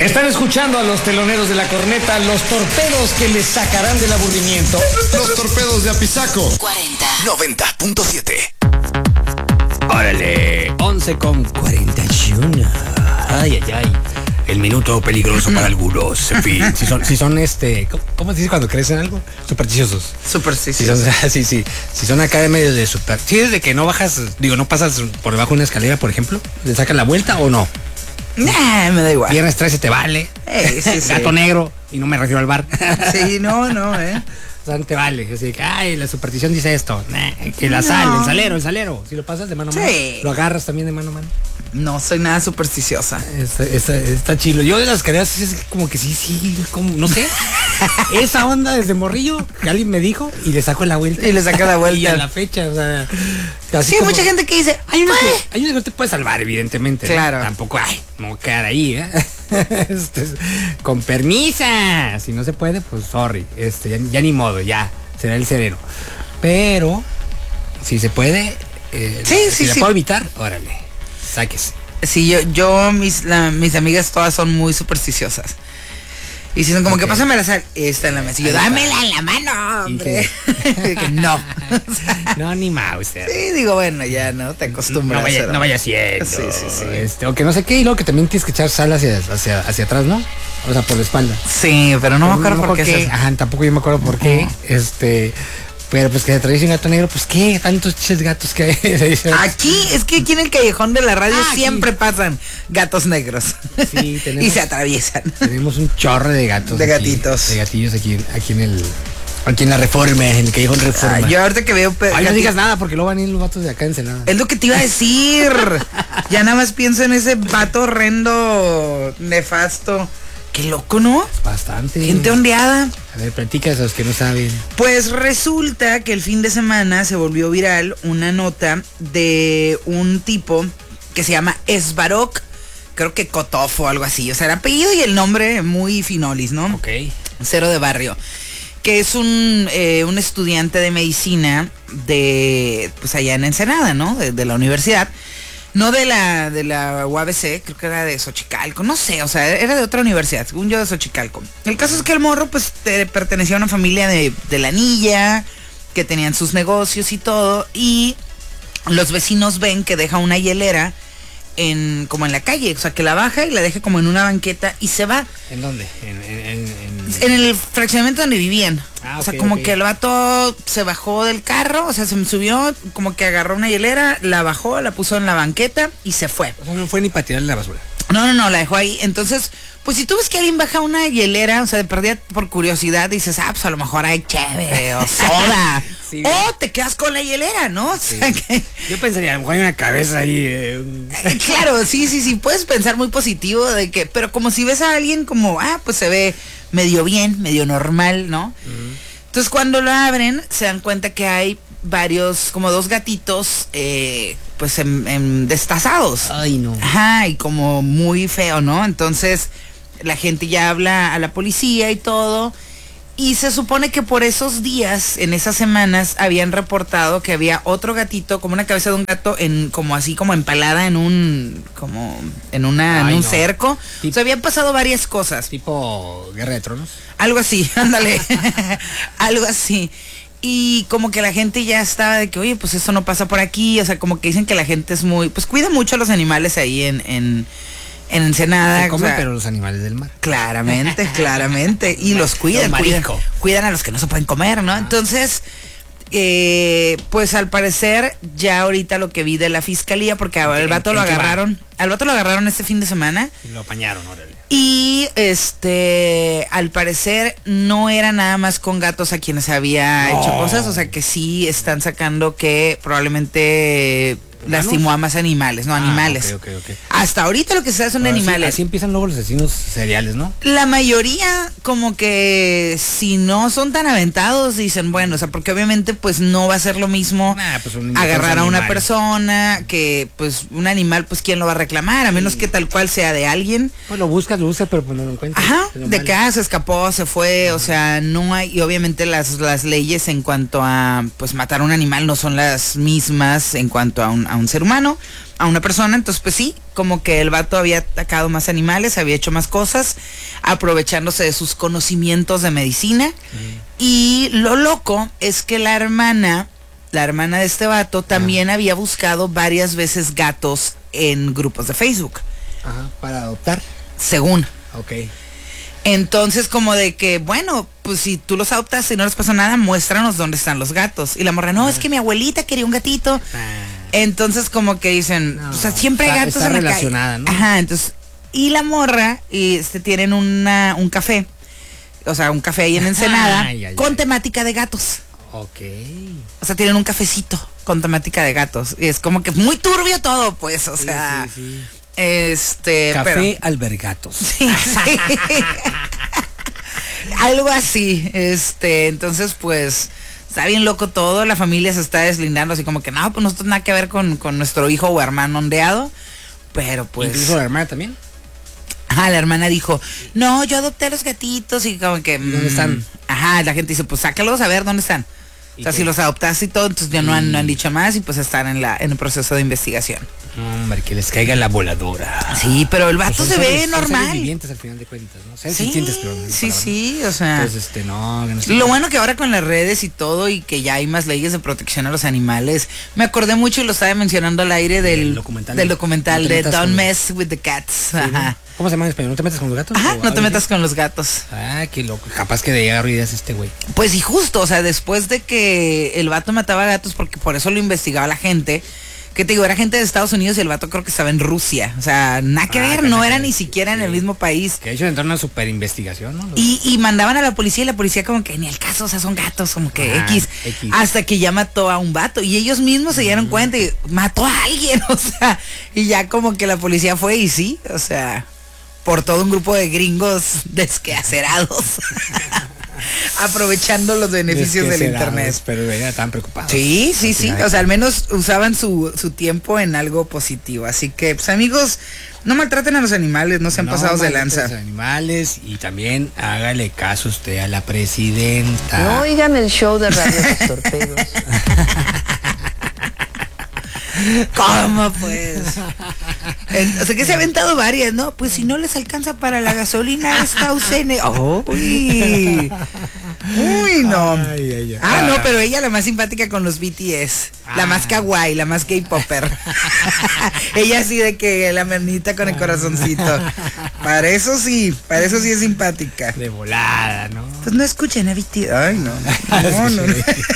Están escuchando a los teloneros de la corneta, los torpedos que les sacarán del aburrimiento. Los torpedos de Apizaco. 90.7. Órale, 11:41. Ay, ay, ay. El minuto peligroso para algunos. En fin, si son ¿cómo se dice cuando crecen algo? Supersticiosos. Supersticiosos. Si son acá de medio de super. Si es de que no bajas, no pasas por debajo de una escalera, por ejemplo, ¿le sacas la vuelta o no? Nah, me da igual. Viernes 13 te vale. Sí. Gato negro, y no me refiero al bar. Sí, no. O sea, no te vale. Así que, ay, la superstición dice esto. Que la sal, el salero. Si lo pasas de mano a mano, lo agarras también de mano a mano. No soy nada supersticiosa. Está chido. Yo de las escaleras es como que sí, como, no sé. Esa onda desde morrillo que alguien me dijo y le saco la vuelta. Y le saca la vuelta. Y a la fecha, o sea. Sí, hay mucha gente que dice, hay una que no te puede salvar, evidentemente. Claro. ¿No? Tampoco, no voy a quedar ahí, con permisa. Si no se puede, pues sorry. Ya ni modo, ya. Será el sereno. Pero, si se puede, si la puedo evitar, órale. Sáquese. Sí, mis amigas todas son muy supersticiosas. Y si son como que pásame la sal, está en la mesa. Y yo, dámela en la mano, hombre. Que no. No, ni más usted. Sí, digo, bueno, ya no te acostumbras. No vaya siendo. Sí. O que no sé qué, y luego que también tienes que echar sal hacia atrás, ¿no? O sea, por la espalda. Sí, pero no me acuerdo por qué. Ajá, tampoco yo me acuerdo por qué. Pero pues que se trae un gato negro, pues qué, tantos chiches gatos que hay. Aquí en el callejón de la radio siempre pasan gatos negros. Sí, tenemos. Y se atraviesan. Tenemos un chorro de gatos. De gatitos. De gatillos aquí en la Reforma, en el callejón Reforma. Yo ahorita que veo... No digas nada porque luego van a ir los vatos de acá en Ensenada. Es lo que te iba a decir. Ya nada más pienso en ese vato horrendo, nefasto. Qué loco, ¿no? Bastante. Gente ondeada. A ver, platicas a los que no saben. Pues resulta que el fin de semana se volvió viral una nota de un tipo que se llama Esbarok, creo que Kotov o algo así. O sea, el apellido y el nombre muy finolis, ¿no? Ok. Cero de barrio. Que es un estudiante de medicina pues allá en Ensenada, ¿no? De la universidad. No de la UABC, creo que era de Xochicalco, no sé, o sea, era de otra universidad, según yo de Xochicalco. El caso es que el morro, pues, pertenecía a una familia de la Anilla, que tenían sus negocios y todo, y los vecinos ven que deja una hielera como en la calle, o sea, que la baja y la deja como en una banqueta y se va. ¿En dónde? En el fraccionamiento donde vivían. O sea, como que el vato se bajó del carro, o sea, se me subió, como que agarró una hielera, la bajó, la puso en la banqueta y se fue. O sea, no fue ni para tirarle la basura. No, la dejó ahí. Entonces, pues si tú ves que alguien baja una hielera, o sea, de perdida por curiosidad, dices, pues a lo mejor hay cheve o soda. Sí, o te quedas con la hielera, ¿no? O sea, que... Yo pensaría, a lo mejor hay una cabeza ahí. Claro, sí, puedes pensar muy positivo de que, pero como si ves a alguien como, pues se ve medio bien, medio normal, ¿no? Entonces cuando lo abren, se dan cuenta que hay varios, como 2 gatitos, pues destazados. Ay, no. Ajá, y como muy feo, ¿no? Entonces la gente ya habla a la policía y todo. Y se supone que por esos días, en esas semanas, habían reportado que había otro gatito, como una cabeza de un gato, como empalada en un cerco. O sea, habían pasado varias cosas. Tipo Guerra de Tronos. Algo así, ándale. Algo así. Y como que la gente ya estaba de que, oye, pues eso no pasa por aquí. O sea, como que dicen que la gente es muy... Pues cuida mucho a los animales ahí en Ensenada. Se comen, o sea, pero los animales del mar. Claramente. Y los cuidan a los que no se pueden comer, ¿no? Entonces, pues al parecer, ya ahorita lo que vi de la fiscalía, porque al vato lo agarraron. Al vato lo agarraron este fin de semana. Y lo apañaron, órale. Y al parecer no era nada más con gatos a quienes había hecho cosas, o sea que sí están sacando que probablemente lastimó a más animales, animales. Okay. Hasta ahorita lo que se hace son animales. Así empiezan luego los asesinos seriales, ¿no? La mayoría como que si no son tan aventados dicen, bueno, o sea, porque obviamente pues no va a ser lo mismo agarrar a una persona que pues un animal, pues quién lo va a reclamar, a menos que tal cual sea de alguien. Pues lo buscas, pero pues no lo encuentras. Ajá, de que se escapó, se fue, o sea, no hay, y obviamente las leyes en cuanto a pues matar a un animal no son las mismas en cuanto a un un ser humano, a una persona. Entonces pues sí, como que el vato había atacado más animales, había hecho más cosas, aprovechándose de sus conocimientos de medicina. Y lo loco es que la hermana de este vato también había buscado varias veces gatos en grupos de Facebook. Ajá, para adoptar. Según. Ok. Entonces como de que, bueno, pues si tú los adoptas y no les pasó nada, muéstranos dónde están los gatos. Y la morra, no, es que mi abuelita quería un gatito. Entonces como que dicen, No, o sea, siempre hay gatos está en la calle. relacionada, ¿no? Ajá, entonces, y la morra, tienen un café, o sea, un café ahí en Ensenada, Ay, ay, con ay. temática de gatos. Ok. O sea, tienen un cafecito con temática de gatos. Y es como que muy turbio todo, pues, o Sí, sea, sí. Café pero- albergatos. Sí, sí. Algo así, entonces pues está bien loco todo, la familia se está deslindando así como que no, pues nosotros nada que ver con nuestro hijo o hermano ondeado, pero pues... Incluso la hermana también. Ajá, la hermana dijo, no, yo adopté a los gatitos y como que... ¿Dónde están? Ajá, la gente dice, pues sácalos a ver dónde están. O sea, ¿Y si qué? los adoptaste y todo, entonces ya no han dicho más y pues están en el proceso de investigación. Hombre, que les caiga la voladora. Sí, pero el vato Pues se son ve seres- son seres normal. vivientes al final de cuentas, ¿no? Seres Sí, sintientes, pero no es la sí, palabra. sí, o sea... Entonces, no, que no sé. Lo bueno que ahora con las redes y todo y que ya hay más leyes de protección a los animales, me acordé mucho y lo estaba mencionando al aire del documental. documental No te de metas Don't con- Mess with the Cats. Sí, ¿no? Ajá. ¿Cómo se llama en español? ¿No te metas con los gatos? Ajá, ¿O no te algo metas así? con los gatos. Ah, qué loco. Capaz que de agarro ideas este güey. Pues y justo, o sea, después de que el vato mataba gatos, porque por eso lo investigaba la gente, que te digo, era gente de Estados Unidos y el vato creo que estaba en Rusia. O sea, nada que ver, que no nada era que ni ver, siquiera en sí. el mismo país. Que de hecho entró en una super investigación, ¿no? Y mandaban a la policía y la policía como que ni el caso, o sea, son gatos, como que Ajá, X, X. hasta que ya mató a un vato y ellos mismos se dieron cuenta y mató a alguien, o sea, y ya como que la policía fue y sí, o sea, por todo un grupo de gringos desquacerados, aprovechando los beneficios del internet. Pero ya estaban preocupados. Sí, sí, Al sí. final de O sea, al menos usaban su tiempo en algo positivo. Así que, pues amigos, no maltraten a los animales, no sean pasados de maltraten a lanza. los animales y también hágale caso usted a la presidenta. No oigan el show de Radio Los Torpedos. ¿Cómo pues? O sea que se ha aventado varias, ¿no? Pues si no les alcanza para la gasolina esta UCN. Uy. Uy, no. Ay, ay, ay. Ah, no, pero ella la más simpática con los BTS. La más kawaii, la más gay popper. Ella sí de que la manita con el corazoncito. Para eso sí es simpática. De volada, ¿no? Pues no escuchen a BTS. Ay, no. No, no.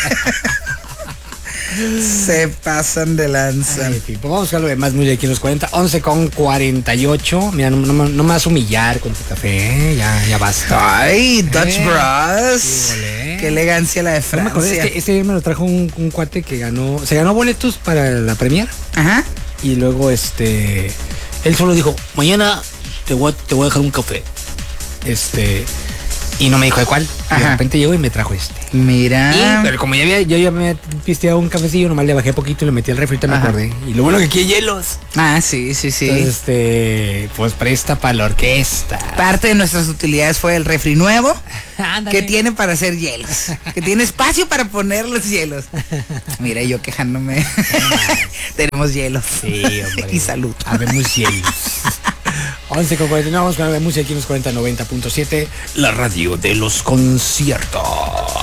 Se pasan de lanza. Ay, en fin, pues vamos a buscar lo demás muy aquí en los 40. 11:48. Mira, no me vas a humillar con tu café, ¿eh? Ya basta. Ay, Dutch Bros. Sí, ole. Qué elegancia la de No me acordé, Francia. este me lo trajo un cuate que se ganó boletos para la premier Ajá. y luego él solo dijo, mañana te voy a dejar un café. Y no me dijo de cuál. Y de Ajá. repente llegó y me trajo este. Mira. Pero como yo ya me había pisteado un cafecillo, nomás le bajé poquito y le metí al refri, me Ajá. acordé. Y lo bueno que aquí hay hielos. Ah, sí, sí, sí. Entonces, pues presta para la orquesta. Parte de nuestras utilidades fue el refri nuevo Ándale. que tiene para hacer hielos. Que tiene espacio para poner los hielos. Mira, yo quejándome. Tenemos hielos. Sí, hombre. Y salud. Habemos hielos. 11:49, vamos con la música aquí en los 40 90.7, la radio de los conciertos.